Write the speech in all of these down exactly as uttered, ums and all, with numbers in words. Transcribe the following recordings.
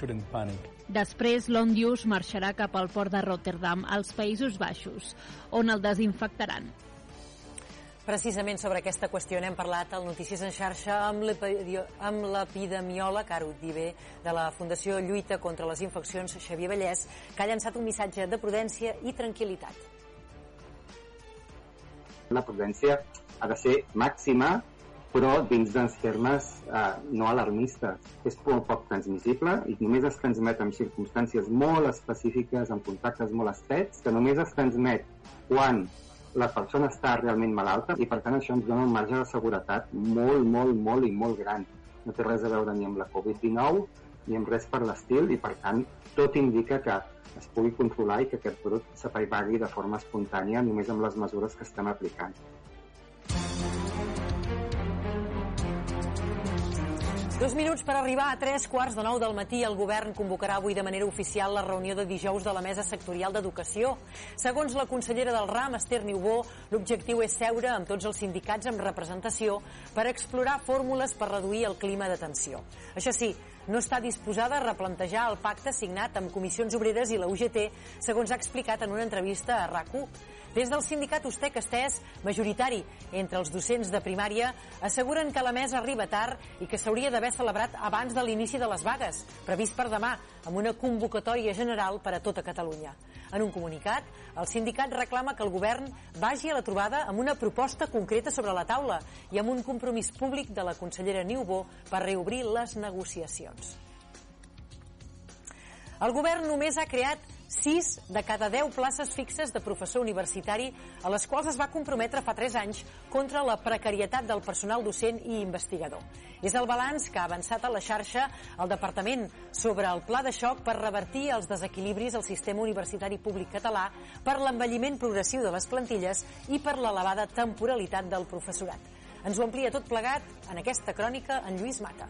shouldn't panic. Després, l'Ondius marxarà cap al port de Rotterdam, als Països Baixos, on el desinfectaran. Precisament sobre aquesta qüestió n'hem parlat al Notícies en xarxa amb l'epidemiòleg, ara ho dic bé, de la Fundació Lluita contra les Infeccions, Xavier Vallès, que ha llançat un missatge de prudència i tranquil·litat. La prudència ha de ser màxima, però dins dels termes eh, no alarmistes. És molt poc transmissible i només es transmet en circumstàncies molt específiques, en contactes molt estrets, que només es transmet quan la persona està realment malalta i per tant això ens dona un marge de seguretat molt, molt, molt i molt gran. No té res a veure ni amb la covid dinou ni amb res per l'estil i per tant tot indica que es pugui controlar i que aquest brot s'apaivagui de forma espontània només amb les mesures que estem aplicant. Dos minuts per arribar a tres quarts de nou del matí. El govern convocarà avui de manera oficial la reunió de dijous de la Mesa Sectorial d'Educació. Segons la consellera del RAM, Esther Niubó, l'objectiu és seure amb tots els sindicats amb representació per explorar fórmules per reduir el clima de tensió. Això sí, no està disposada a replantejar el pacte signat amb Comissions Obreres i la U G T, segons ha explicat en una entrevista a RAC u. Des del sindicat Ustec Estès, majoritari entre els docents de primària, asseguren que la mesa arriba tard i que s'hauria d'haver celebrat abans de l'inici de les vagues, previst per demà, amb una convocatòria general per a tota Catalunya. En un comunicat, el sindicat reclama que el govern vagi a la trobada amb una proposta concreta sobre la taula i amb un compromís públic de la consellera Niubó per reobrir les negociacions. El govern només ha creat sis de cada deu places fixes de professor universitari a les quals es va comprometre fa tres anys contra la precarietat del personal docent i investigador. És el balanç que ha avançat a la xarxa el Departament sobre el pla de xoc per revertir els desequilibris al sistema universitari públic català, per l'envelliment progressiu de les plantilles i per l'elevada temporalitat del professorat. Ens ho amplia tot plegat en aquesta crònica en Lluís Mata.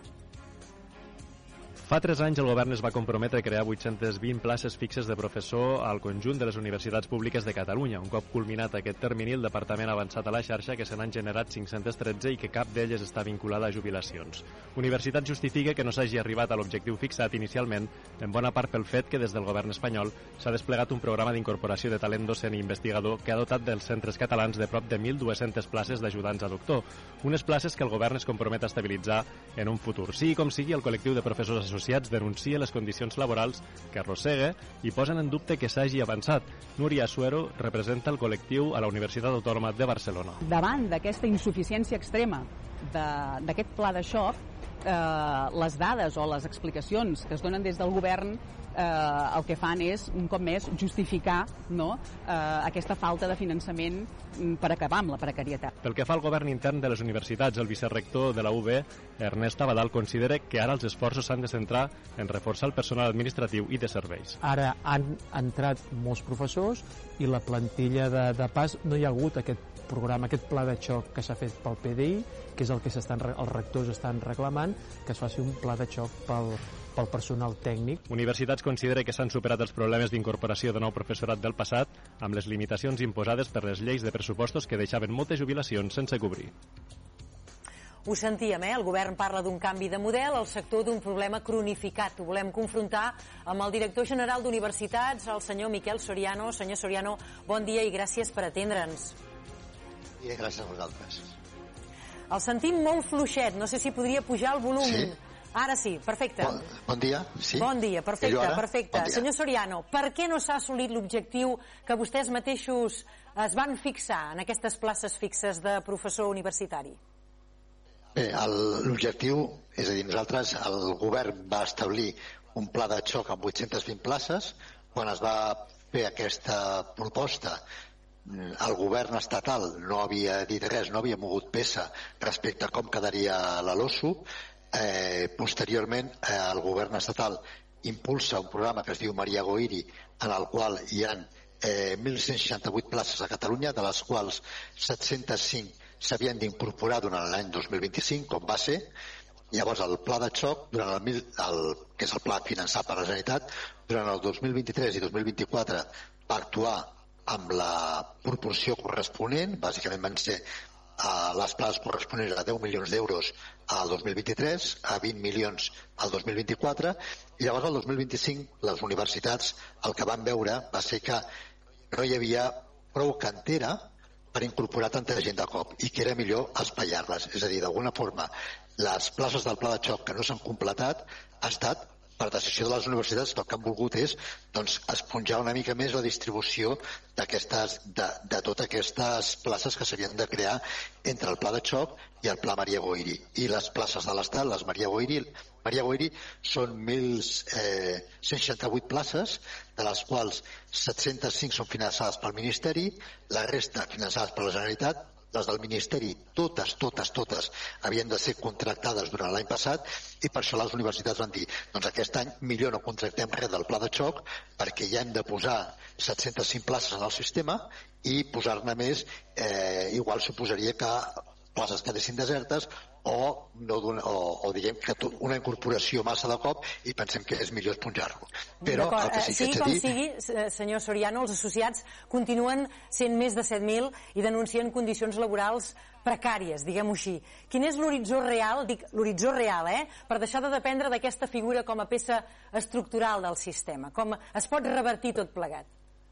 Fa tres anys el govern es va comprometre a crear vuit-centes vint places fixes de professor al conjunt de les universitats públiques de Catalunya. Un cop culminat aquest termini, el departament ha avançat a la xarxa que se n'han generat cinc-centes tretze i que cap d'elles està vinculada a jubilacions. Universitat justifica que no s'hagi arribat a l'objectiu fixat inicialment, en bona part pel fet que des del govern espanyol s'ha desplegat un programa d'incorporació de talent docent i investigador que ha dotat dels centres catalans de prop de mil dues-centes places d'ajudants a doctor, unes places que el govern es compromet a estabilitzar en un futur. Sigui com sigui, el col·lectiu de professors associats denuncia les condicions laborals que arrossega i posen en dubte que s'hagi avançat. Núria Suero representa el col·lectiu a la Universitat Autònoma de Barcelona. Davant d'aquesta insuficiència extrema d'aquest pla de xoc, eh, les dades o les explicacions que es donen des del govern eh, el que fan és, un cop més, justificar no, eh, aquesta falta de finançament per acabar amb la precarietat. Pel que fa al govern intern de les universitats, el vicerrector de la U B, Ernest Abadal, considera que ara els esforços s'han de centrar en reforçar el personal administratiu i de serveis. Ara han entrat molts professors i la plantilla de, de pas no hi ha hagut aquest programa, aquest pla de xoc que s'ha fet pel P D I, que és el que s'estan, els rectors estan reclamant, que es faci un pla de xoc pel, pel personal tècnic. Universitats considera que s'han superat els problemes d'incorporació de nou professorat del passat amb les limitacions imposades per les lleis de pressupostos que deixaven moltes jubilacions sense cobrir. Ho sentíem, eh? El govern parla d'un canvi de model al sector d'un problema cronificat. Ho volem confrontar amb el director general d'Universitats, el senyor Miquel Soriano. Senyor Soriano, bon dia i gràcies per atendre'ns. I gràcies a vosaltres. El sentim molt fluixet, no sé si podria pujar el volum. Sí. Ara sí, perfecte. Bon, bon dia, sí. Bon dia, perfecte, perfecte. Bon dia. Senyor Soriano, per què no s'ha assolit l'objectiu que vostès mateixos es van fixar en aquestes places fixes de professor universitari? Bé, l'objectiu, és a dir, nosaltres, el govern va establir un pla de xoc amb vuit-centes vint places. Quan es va fer aquesta proposta, el govern estatal no havia dit res, no havia mogut peça respecte a com quedaria la LOSU. Eh, posteriorment, eh, el govern estatal impulsa un programa que es diu Maria Goiri, en el qual hi ha eh, mil cent seixanta-vuit places a Catalunya, de les quals set-cents cinc s'havien d'incorporar durant l'any dos mil vint-i-cinc, com va ser. Llavors, el pla de xoc, durant el, el, que és el pla finançat per la Generalitat, durant el dos mil vint-i-tres i dos mil vint-i-quatre va actuar amb la proporció corresponent. Bàsicament van ser uh, les places corresponents a deu milions d'euros al dos mil vint-i-tres, a vint milions al dos mil vint-i-quatre, i llavors al dos mil vint-i-cinc les universitats el que van veure va ser que no hi havia prou cantera per incorporar tanta gent de cop i que era millor espaiar-les. És a dir, d'alguna forma, les places del pla de xoc que no s'han completat ha estat per decisió de les universitats. El que han volgut és doncs, esponjar una mica més la distribució d'aquestes, de, de totes aquestes places que s'havien de crear entre el pla de xoc i el pla Maria Goiri. I les places de l'Estat, les Maria Goiri, Maria Goiri són mil cent seixanta-vuit places, de les quals set-cents cinc són finançades pel Ministeri, la resta finançades per la Generalitat. Les del Ministeri, totes, totes, totes, havien de ser contractades durant l'any passat i per això les universitats van dir doncs aquest any millor no contractem res del pla de xoc perquè ja hem de posar set-cents cinc places en el sistema i posar-ne més eh, igual suposaria que places quedessin desertes o, no o, o diguem que una incorporació massa de cop i pensem que és millor esponjar-lo. Però el que sí que sigui com dir... sigui, senyor Soriano, els associats continuen sent més de set mil i denuncien condicions laborals precàries, diguem-ho així. Quin és l'horitzó real, dic l'horitzó real, eh, per deixar de dependre d'aquesta figura com a peça estructural del sistema? Com es pot revertir tot plegat?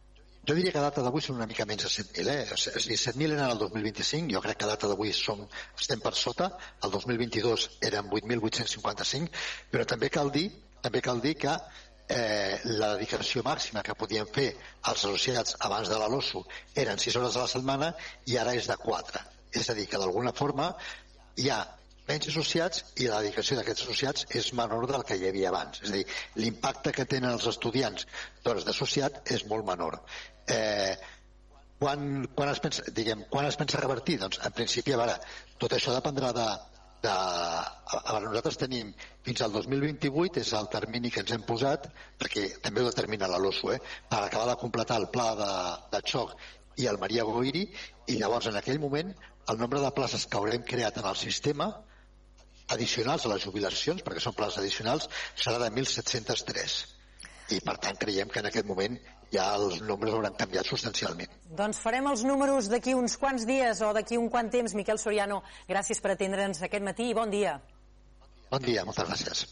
Jo diria que a data d'avui són una mica menys de set mil, eh? És a dir, set mil eren el dos mil vint-i-cinc, jo crec que a data d'avui som, estem per sota, el dos mil vint-i-dos eren vuit mil vuit-cents cinquanta-cinc, però també cal dir, també cal dir que eh, la dedicació màxima que podien fer els associats abans de la LOSU eren sis hores a la setmana i ara és de quatre. És a dir, que d'alguna forma hi ha menys associats i la dedicació d'aquests associats és menor del que hi havia abans. És a dir, l'impacte que tenen els estudiants d'hores d'associat és molt menor. Eh, quan, quan, es pensa, diguem, quan es pensa revertir? Doncs, en principi, a veure, tot això dependrà de... de a veure, nosaltres tenim fins al dos mil vint-i-vuit, és el termini que ens hem posat, perquè també ho determina la LOSU, eh, per acabar de completar el pla de, de xoc i el Maria Goiri, i llavors en aquell moment el nombre de places que haurem creat en el sistema addicionals a les jubilacions, perquè són places addicionals, serà de mil set-cents tres. I, per tant, creiem que en aquest moment ja els nombres hauran canviat substancialment. Doncs farem els números d'aquí uns quants dies o d'aquí un quant temps. Miquel Soriano, gràcies per atendre'ns aquest matí i bon dia. Bon dia, moltes gràcies.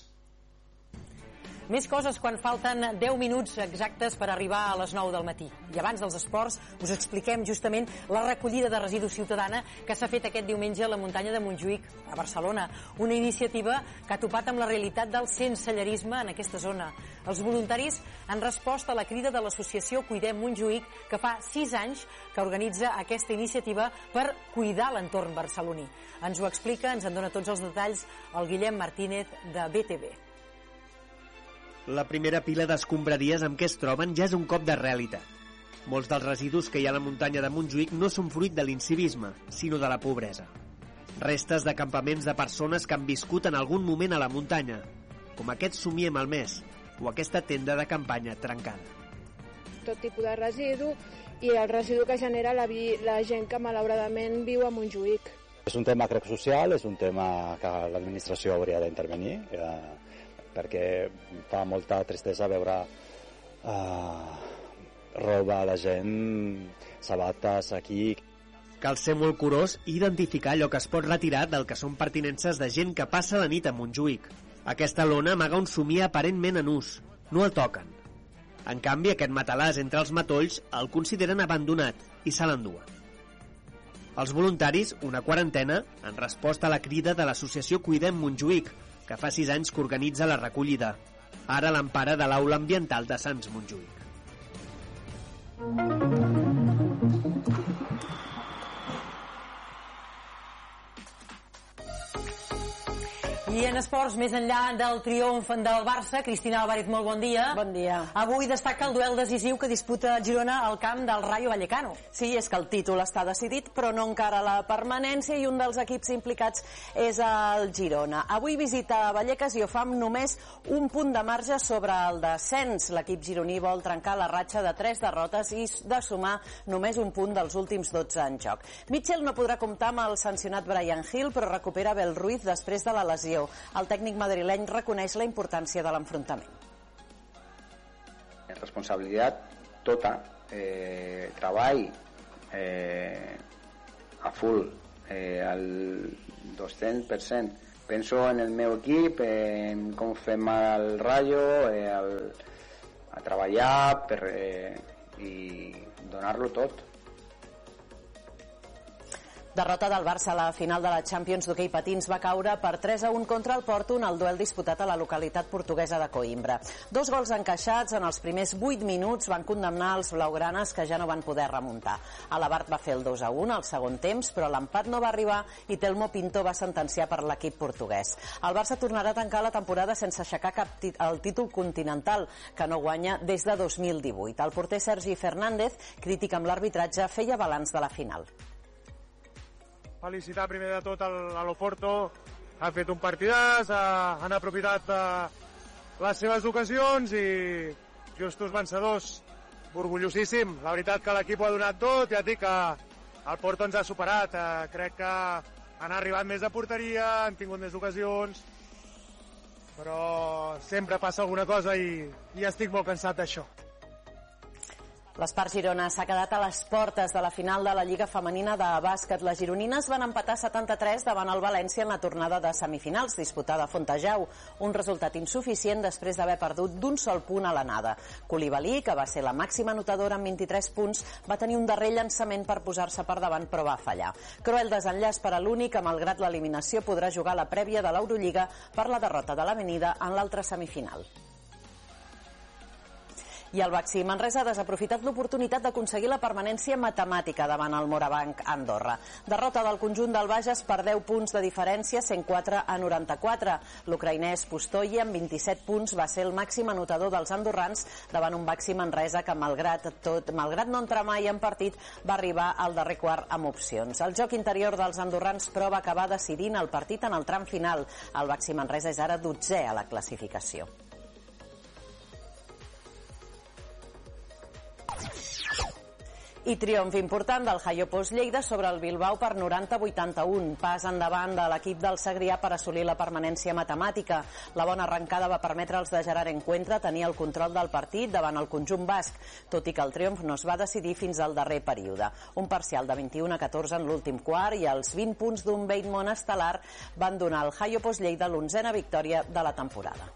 Més coses quan falten deu minuts exactes per arribar a les nou del matí. I abans dels esports us expliquem justament la recollida de residus ciutadana que s'ha fet aquest diumenge a la muntanya de Montjuïc, a Barcelona. Una iniciativa que ha topat amb la realitat del sensellerisme en aquesta zona. Els voluntaris han respost a la crida de l'associació Cuidem Montjuïc, que fa sis anys que organitza aquesta iniciativa per cuidar l'entorn barceloní. Ens ho explica, ens en dona tots els detalls, el Guillem Martínez de B T V. La primera pila d'escombraries amb què es troben ja és un cop de realitat. Molts dels residus que hi ha a la muntanya de Montjuïc no són fruit de l'incivisme, sinó de la pobresa. Restes de campaments de persones que han viscut en algun moment a la muntanya, com aquest Somiem al Mes, o aquesta tenda de campanya trencada. Tot tipus de residu i el residu que genera la, vi la gent que malauradament viu a Montjuïc. És un tema, crec, social, és un tema que l'administració hauria d'intervenir, eh, perquè fa molta tristesa veure uh, roba a la gent, sabates aquí. Cal ser molt curós i identificar allò que es pot retirar del que són pertinences de gent que passa la nit a Montjuïc. Aquesta lona amaga un somier aparentment en ús. No el toquen. En canvi, aquest matalàs entre els matolls el consideren abandonat i se l'enduen. Els voluntaris, una quarantena, han respost a la crida de l'associació Cuidem Montjuïc, que fa sis anys que organitza la recollida. Ara l'empara de l'Aula Ambiental de Sants Montjuïc. I en esports, més enllà del triomf del Barça, Cristina Álvarez, molt bon dia. Bon dia. Avui destaca el duel decisiu que disputa Girona al camp del Rayo Vallecano. Sí, és que el títol està decidit, però no encara la permanència, i un dels equips implicats és el Girona. Avui visita Vallecas i ho fa amb només un punt de marge sobre el descens. L'equip gironí vol trencar la ratxa de tres derrotes i de sumar només un punt dels últims dotze en joc. Mitchell no podrà comptar amb el sancionat Bryan Gil, però recupera Bel Ruiz després de la lesió. El tècnic madrileny reconeix la importància de l'enfrontament. Responsabilitat tota, eh, treball eh, a full, eh, al dos-cents per cent, penso en el meu equip, en com fem al Rayo, eh, al, a treballar per, eh, i donar-lo tot. Derrota del Barça a la final de la Champions d'hoquei patins va caure per tres a un contra el Porto en el duel disputat a la localitat portuguesa de Coimbra. Dos gols encaixats en els primers vuit minuts van condemnar els blaugranes, que ja no van poder remuntar. Alabart va fer el dos a un al segon temps, però l'empat no va arribar i Telmo Pinto va sentenciar per l'equip portuguès. El Barça tornarà a tancar la temporada sense aixecar cap tit el títol continental, que no guanya des de dos mil divuit. El porter Sergi Fernández, crític amb l'arbitratge, feia balanç de la final. Felicitar primer de tot a l'Oporto, ha fet un partidàs, ha, han aprofitat uh, les seves ocasions i justos vencedors, orgullosíssim. La veritat que l'equip ho ha donat tot, ja et dic que el Porto ens ha superat, uh, crec que han arribat més a porteria, han tingut més ocasions, però sempre passa alguna cosa i, i estic molt cansat d'això. L'Espart Girona s'ha quedat a les portes de la final de la Lliga Femenina de Bàsquet. Les gironines van empatar setanta-tres davant el València en la tornada de semifinals disputada a Fontejau, un resultat insuficient després d'haver perdut d'un sol punt a l'anada. Coulibaly, que va ser la màxima anotadora amb vint-i-tres punts, va tenir un darrer llançament per posar-se per davant, però va fallar. Cruel desenllaç per a l'únic, que malgrat l'eliminació podrà jugar la prèvia de l'Eurolliga per la derrota de l'Avenida en l'altra semifinal. I el Baxi Manresa ha desaprofitat l'oportunitat d'aconseguir la permanència matemàtica davant el Morabanc Andorra. Derrota del conjunt del Bages per deu punts de diferència, cent quatre a noranta-quatre. L'ucraïnès Pustoye, amb vint-i-set punts, va ser el màxim anotador dels andorrans davant un Baxi Manresa que, malgrat tot, malgrat no entrar mai en partit, va arribar al darrer quart amb opcions. El joc interior dels andorrans, però, va acabar decidint el partit en el tram final. El Baxi Manresa és ara dotzè a la classificació. I triomf important del Jaiopos Lleida sobre el Bilbao per noranta a vuitanta-un. Pas endavant de l'equip del Segrià per assolir la permanència matemàtica. La bona arrencada va permetre als de Gerard Encuentra tenir el control del partit davant el conjunt basc, tot i que el triomf no es va decidir fins al darrer període. Un parcial de vint-i-un a catorze en l'últim quart i els vint punts d'un Bateman estel·lar van donar al Jaiopos Lleida l'onzena victòria de la temporada.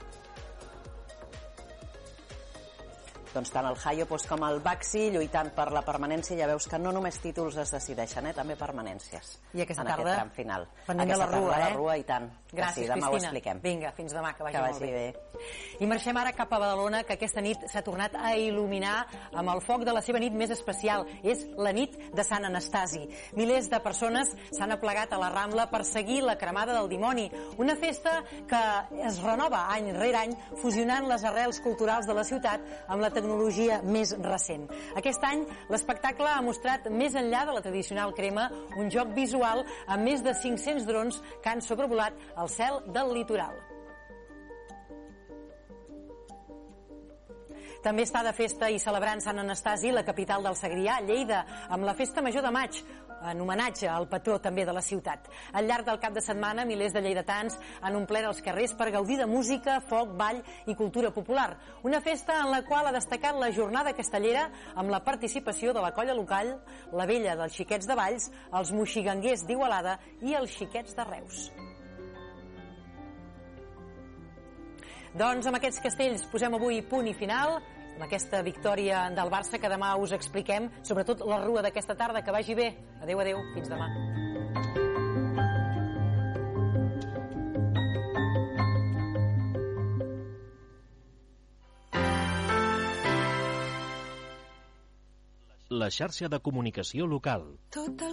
Doncs tant el Jaiopos com el Baxi lluitant per la permanència. Ja veus que no només títols es decideixen, eh? També permanències. I aquesta en tarda, aquest tram final. pendent de la Rua, eh? la Rua, i tant. Gràcies, sí, demà Cristina. ho expliquem. Vinga, fins demà, que vagi, que molt vagi bé. bé. I marxem ara cap a Badalona, que aquesta nit s'ha tornat a il·luminar amb el foc de la seva nit més especial. És la nit de Sant Anastasi. Milers de persones s'han aplegat a la Rambla per seguir la cremada del dimoni. Una festa que es renova any rere any, fusionant les arrels culturals de la ciutat amb la tecnologia més recent. Aquest any l'espectacle ha mostrat més enllà de la tradicional crema un joc visual amb més de cinc-cents drons que han sobrevolat el cel del litoral. També està de festa i celebrant Sant Anastasi la capital del Segrià, Lleida, amb la Festa Major de Maig, en homenatge al patró també de la ciutat. Al llarg del cap de setmana, milers de lleidatans han omplert els carrers per gaudir de música, foc, ball i cultura popular. Una festa en la qual ha destacat la jornada castellera amb la participació de la colla local, la Vella dels Xiquets de Valls, els Moixiganguers d'Igualada i els Xiquets de Reus. Doncs amb aquests castells posem avui punt i final, amb aquesta victòria del Barça que demà us expliquem, sobretot la Rua d'aquesta tarda. Que vagi bé. Adéu, adéu, fins demà. La xarxa de comunicació local. Tot el